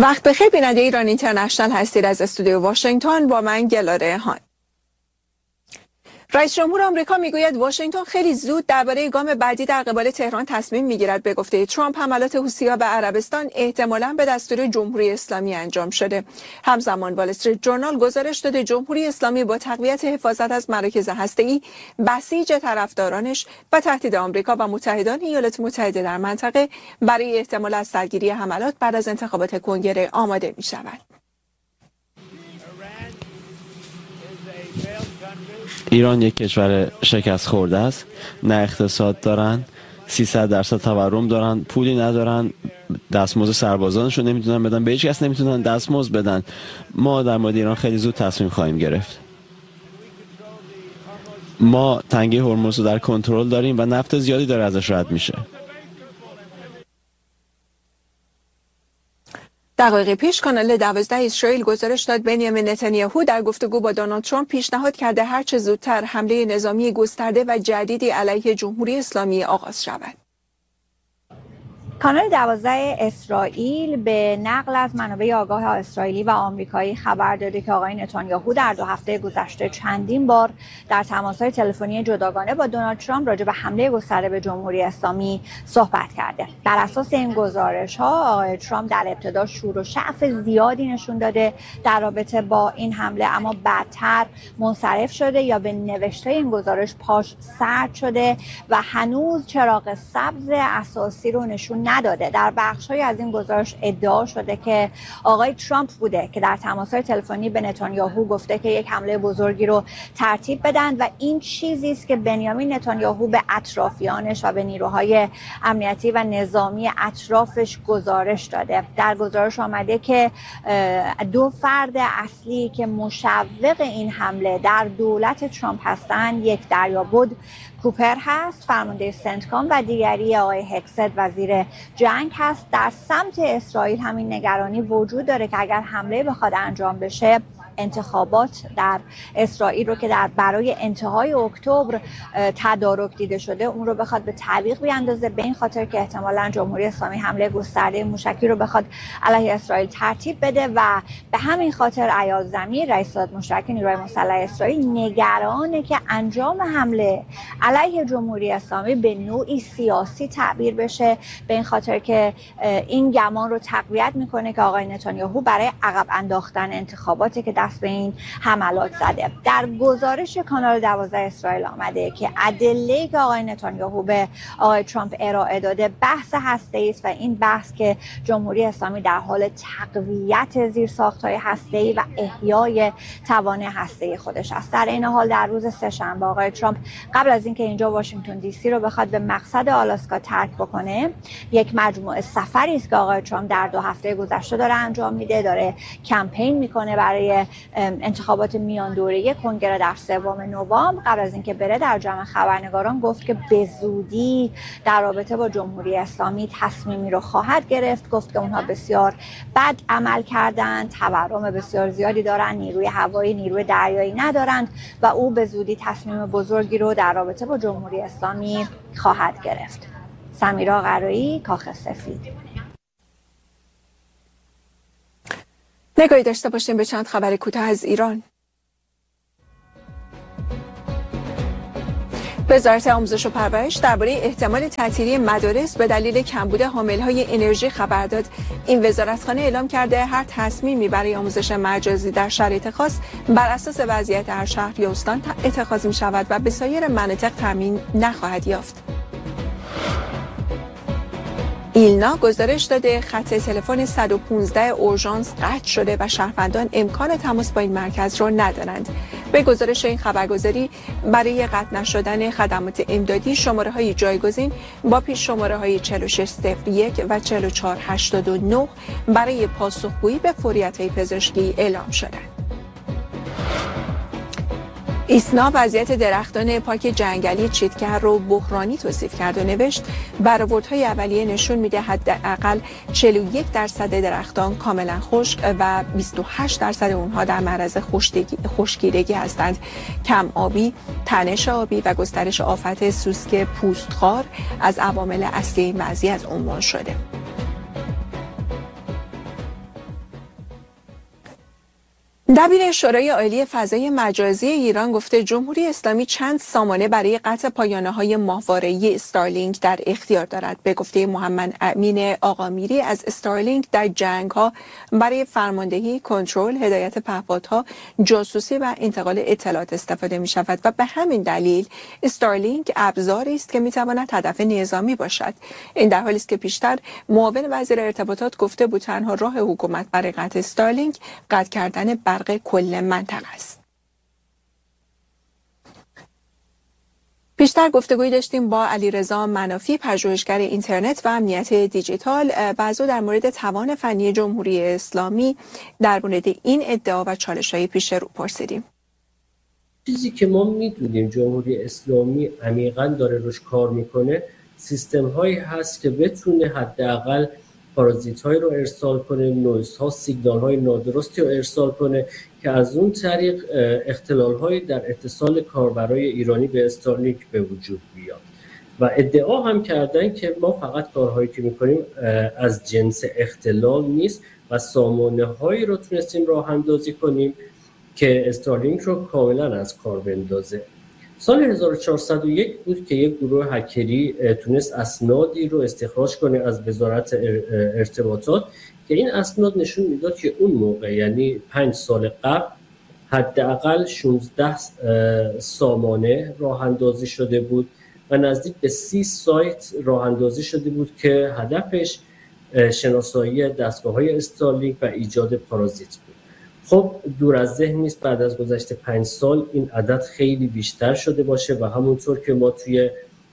وقت بخیر بیننده ایران اینترنشنال هستید. از استودیو واشنگتن با من گلاره هان. رئیس جمهور آمریکا میگوید واشنگتن خیلی زود درباره گام بعدی در قبال تهران تصمیم میگیرد. به گفته ترامپ حملات حوثی‌ها به عربستان احتمالاً به دستور جمهوری اسلامی انجام شده. همزمان وال استریت ژورنال گزارش داده جمهوری اسلامی با تقویت حفاظت از مراکز هسته‌ای بسیج طرفدارانش و تهدید آمریکا و متحدان ایالات متحده در منطقه برای احتمال از سرگیری حملات بعد از انتخابات کنگره آماده می‌شود. ایران یک کشور شکست خورده است، نه اقتصاد دارن، 300% تورم دارن، پولی ندارن، دستمزد سربازانشون نمیتونن بدن، به هیچ کس نمیتونن دستمزد بدن. ما در مورد ایران خیلی زود تصمیم خواهیم گرفت. ما تنگه هرمز رو در کنترل داریم و نفت زیادی داره ازش رد میشه. دقایق پیش کانال 12 اسرائیل گزارش داد بنیامین نتانیاهو در گفتگو با دونالد ترامپ پیشنهاد کرده هر چه زودتر حمله نظامی گسترده و جدیدی علیه جمهوری اسلامی آغاز شود. کانال 12 اسرائیل به نقل از منابع آگاه اسرائیلی و آمریکایی خبر داده که آقای نتانیاهو در 2 هفته گذشته چندین بار در تماس‌های تلفنی جداگانه با دونالد ترامپ راجع به حمله گسترده به جمهوری اسلامی صحبت کرده. بر اساس این گزارش‌ها آقای ترامپ در ابتدا شور و شعف زیادی نشون داده در رابطه با این حمله، اما بعدتر منصرف شده یا به نوشته این گزارش پاش سرد شده و هنوز چراغ سبز اساسی رو نشون نداده. در بخش‌های از این گزارش ادعا شده که آقای ترامپ بوده که در تماس‌های تلفنی به نتانیاهو گفته که یک حمله بزرگی رو ترتیب بدن و این چیزی است که بنیامین نتانیاهو به اطرافیانش و به نیروهای امنیتی و نظامی اطرافش گزارش داده. در گزارش آمده که 2 فرد اصلی که مشوق این حمله در دولت ترامپ هستند، یک دریابد کوپر هست فرمانده سنتکام و دیگری آقای هکست وزیر جنگ هست. در سمت اسرائیل همین نگرانی وجود داره که اگر حمله بخواد انجام بشه انتخابات در اسرائیل رو که برای انتهای اکتبر تدارک دیده شده اون رو بخواد به تعویق بیاندازه، به این خاطر که احتمالاً جمهوری اسلامی حمله گسترده موشکی رو بخواد علیه اسرائیل ترتیب بده و به همین خاطر ایاز زمیر رئیس هیئت مشترکه نیروهای مسلح اسرائیل نگرانه که انجام حمله علیه جمهوری اسلامی به نوعی سیاسی تعبیر بشه، به این خاطر که این گمان رو تقویت میکنه که آقای نتانیاهو برای عقب انداختن انتخاباتی که دست به این حملات زده. در گزارش کانال 12 اسرائیل آمده که ادله‌ای که آقای نتانیاهو به آقای ترامپ ارائه داده بحث هسته‌ای است و این بحث که جمهوری اسلامی در حال تقویت زیرساخت‌های هسته‌ای و احیای توان هسته‌ای خودش است. در این حال در روز سه‌شنبه آقای ترامپ قبل از اینکه اینجا واشنگتن دی سی رو بخواد به مقصد آلاسکا ترک بکنه، یک مجموعه سفری است که آقای ترامپ در 2 هفته گذشته داره انجام میده، داره کمپین میکنه برای انتخابات میان دوره کنگره در 3 نوامبر. قبل از اینکه بره در جمع خبرنگاران گفت که به زودی در رابطه با جمهوری اسلامی تصمیمی رو خواهد گرفت. گفت که اونها بسیار بد عمل کردند، تورم بسیار زیادی دارن، نیروی هوایی، نیروی دریایی ندارند و او به زودی تصمیم بزرگی رو در رابطه با جمهوری اسلامی خواهد گرفت. سمیرا قرایی، کاخ سفید. نگاهی داشته باشیم به چند خبر کوتاه از ایران. وزارت آموزش و پرورش درباره احتمال تعطیلی مدارس به دلیل کمبود حاملهای انرژی خبر داد. این وزارتخانه اعلام کرده هر تصمیمی برای آموزش مجازی در شرایط خاص بر اساس وضعیت هر شهر یا استان اتخاذ می شود و به سایر مناطق تامین نخواهد یافت. ایلنا گزارش داده خط تلفن 115 اورژانس قطع شده و شهروندان امکان تماس با این مرکز را ندارند. به گزارش این خبرگزاری برای قطع نشدن خدمات امدادی شماره‌های جایگزین با پیش شماره‌های 4601 و 4489 برای پاسخگویی به فوریت‌های پزشکی اعلام شدند. ایسنا وضعیت درختان پارک جنگلی چیتگر رو بحرانی توصیف کرد و نوشت برآوردهای اولیه نشون میده حداقل 41% درختان کاملا خشک و 28% اونها در معرض خشکیدگی هستند. کم آبی، تنش آبی و گسترش آفت سوسک پوستخوار از عوامل اصلی این وضعیت عنوان شده. دبیر شورای عالی فضای مجازی ایران گفته جمهوری اسلامی چند سامانه برای قطع پایانه‌های ماهواره‌ای استارلینک در اختیار دارد. به گفته محمد امین آقامیری از استارلینک در جنگ‌ها برای فرماندهی، کنترل، هدایت پهپادها، جاسوسی و انتقال اطلاعات استفاده می‌شود و به همین دلیل استارلینک ابزاری است که می‌تواند هدف نظامی باشد. این در حالی است که پیشتر معاون وزیر ارتباطات گفته بود تنها راه حکومت برای قطع استارلینک قطع کردن برق کل منطقه است. بیشتر گفتگویی داشتیم با علیرضا منافی، پژوهشگر اینترنت و امنیت دیجیتال، و از او در مورد توان فنی جمهوری اسلامی در مورد این ادعا و چالش‌های پیش رو پرسیدیم. چیزی که ما میدونیم جمهوری اسلامی عمیقاً داره روش کار میکنه، سیستم هایی هست که بتونه حداقل پارازیت های رو ارسال کنه، نویز ها، سیگنال های نادرستی رو ارسال کنه که از اون طریق اختلال های در اتصال کاربرای ایرانی به استارلینک به وجود بیاد. و ادعا هم کردن که ما فقط کارهایی که میکنیم از جنس اختلال نیست و سامانه هایی رو تونستیم راه اندازی کنیم که استارلینک رو کاملا از کار بندازه. سال 1401 بود که یک گروه هکری تونست اسنادی رو استخراج کنه از وزارت ارتباطات که این اسناد نشون میداد که اون موقع، یعنی 5 سال قبل، حداقل 16 سامانه راه اندازی شده بود و نزدیک به 30 سایت راه اندازی شده بود که هدفش شناسایی دستگاه‌های استارلینک و ایجاد پارازیت بود. خب دور از ذهن نیست بعد از گذشت 5 سال این عدد خیلی بیشتر شده باشه و همونطور که ما توی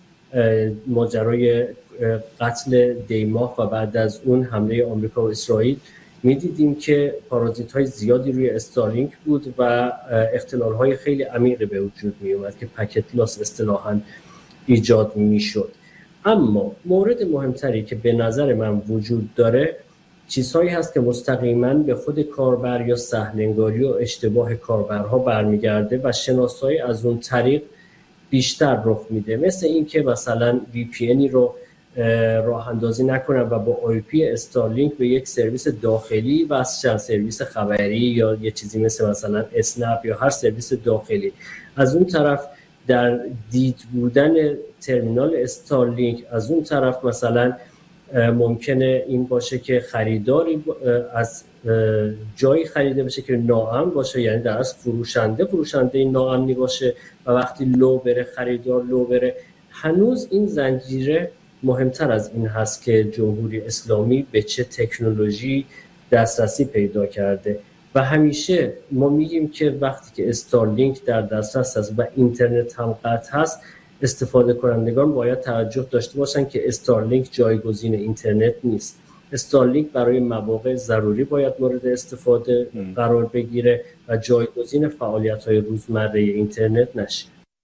ماجرای قتل دیماه و بعد از اون حمله آمریکا و اسرائیل میدیدیم که پارازیت‌های زیادی روی استارلینک بود و اختلال‌های خیلی عمیقی به وجود می اومد که پکت لاس اصطلاحاً ایجاد میشد. اما مورد مهمتری که به نظر من وجود داره چیزهایی هست که مستقیما به خود کاربر یا سهل‌انگاری و اشتباه کاربرها برمیگرده و شناسایی از اون طریق بیشتر رخ میده، مثل این که مثلا VPNی رو راه اندازی نکنن و با IP استارلینک به یک سرویس داخلی وصل، سرویس خبری یا یه چیزی مثلا اسنپ یا هر سرویس داخلی. از اون طرف در دید بودن ترمینال استارلینک، از اون طرف مثلا ممکنه این باشه که خریداری از جایی خریده بشه که ناامن باشه، یعنی در اصل فروشنده ناامنی باشه و وقتی لو بره خریدار لو بره. هنوز این زنجیره مهمتر از این هست که جمهوری اسلامی به چه تکنولوژی دسترسی پیدا کرده و همیشه ما میگیم که وقتی که استارلینک در دسترس هست و اینترنت هم قطع هست، استفاده کنندگان باید توجه داشته باشن که استارلینک جایگزین اینترنت نیست. استارلینک برای مواقع ضروری باید مورد استفاده قرار بگیره و جایگزین فعالیت‌های روزمره اینترنت نشه.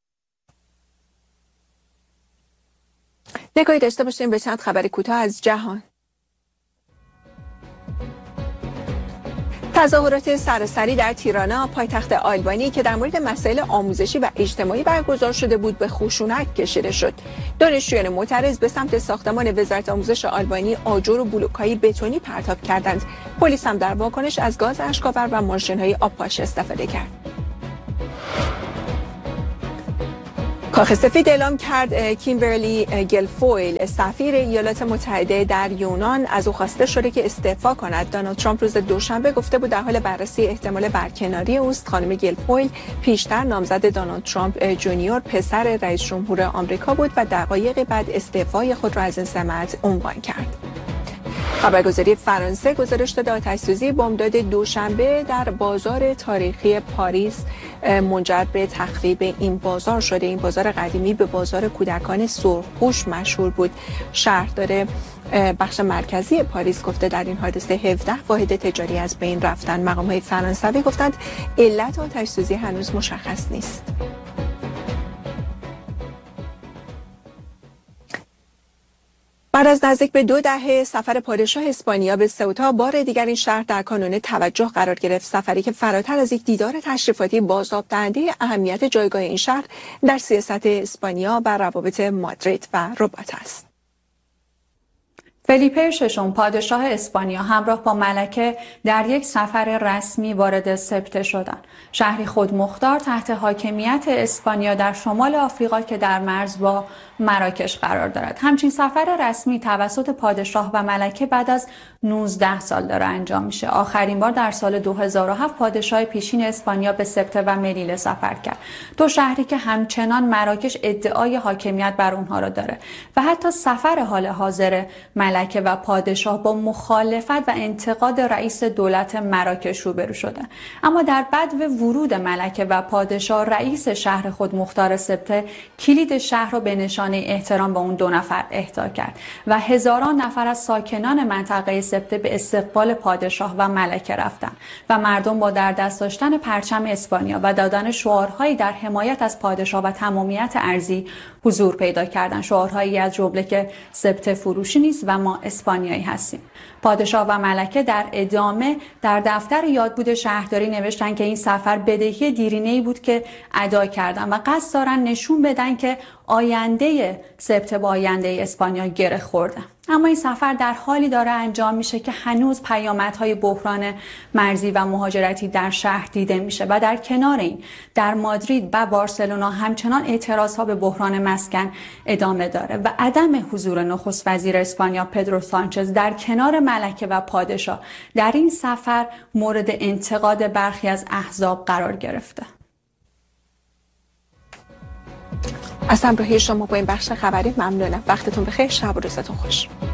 نگاهی داشته باشیم به چند خبر کوتاه از جهان. تظاهرات سراسری در تیرانا، پایتخت آلبانی، که در مورد مسائل آموزشی و اجتماعی برگزار شده بود، به خشونت کشیده شد. دانشجویان معترض به سمت ساختمان وزارت آموزش آلبانی آجر و بلوک‌های بتونی پرتاب کردند. پلیس هم در واکنش از گاز اشک‌آور و ماشین‌های آبپاش استفاده کرد. کاخ سفید اعلام کرد کیمبرلی گلفویل، سفیر ایالات متحده در یونان، از او خواسته شده که استعفا کند. دونالد ترامپ روز دوشنبه گفته بود در حال بررسی احتمال برکناری اوست. خانم گلفویل پیشتر نامزد دونالد ترامپ جونیور، پسر رئیس جمهور آمریکا بود و دقایقی بعد استعفای خود را از این سمت عنوان کرد. خبرگزاری فرانسه گزارش داد آتش‌سوزی بامداد دوشنبه در بازار تاریخی پاریس منجر به تخریب این بازار شده. این بازار قدیمی به بازار کودکان سرخپوش مشهور بود. شهردار بخش مرکزی پاریس گفته در این حادثه 17 واحد تجاری از بین رفتند. مقام‌های فرانسوی گفتند علت آتش‌سوزی هنوز مشخص نیست. بعد از نزدیک به 2 دهه سفر پادشاه اسپانیا به سئوتا، بار دیگر این شهر در کانون توجه قرار گرفت. سفری که فراتر از یک دیدار تشریفاتی بازتاب دهنده اهمیت جایگاه این شهر در سیاست اسپانیا و روابط مادرید و رباط است. فلیپه ششم پادشاه اسپانیا همراه با ملکه در یک سفر رسمی وارد سبته شدند. شهری خودمختار تحت حاکمیت اسپانیا در شمال آفریقا که در مرز با مراکش قرار دارد. همچین سفر رسمی توسط پادشاه و ملکه بعد از 19 سال داره انجام میشه. آخرین بار در سال 2007 پادشاه پیشین اسپانیا به سبته و ملیله سفر کرد. دو شهری که همچنان مراکش ادعای حاکمیت بر اونها را داره و حتی سفر حال حاضر ملکه و پادشاه با مخالفت و انتقاد رئیس دولت مراکش روبرو شده. اما در بدو ورود ملکه و پادشاه رئیس شهر خودمختار سبته کلید شهر را به نشانه احترام به اون دو نفر اهدا کرد و هزاران نفر از ساکنان منطقه سبته به استقبال پادشاه و ملکه رفتند و مردم با در دست داشتن پرچم اسپانیا و دادن شعارهایی در حمایت از پادشاه و تمامیت ارضی حضور پیدا کردند. شعارهایی از جمله که سبته فروشی نیست و ما اسپانیایی هستیم. پادشاه و ملکه در ادامه در دفتر یادبود شهرداری نوشتن که این سفر بدهی دیرینه‌ای بود که ادا کردن و قصد دارن نشون بدن که آینده سبته با آینده اسپانیا گره خورده. اما این سفر در حالی داره انجام میشه که هنوز پیامدهای بحران مرزی و مهاجرتی در شهر دیده میشه و در کنار این در مادرید و بارسلونا همچنان اعتراضها به بحران مسکن ادامه داره و عدم حضور نخست وزیر اسپانیا پدرو سانچز در کنار ملکه و پادشاه در این سفر مورد انتقاد برخی از احزاب قرار گرفته. از همراهی شما با این بخش خبری ممنونم. وقتتون بخیر، شب و روزتون خوش.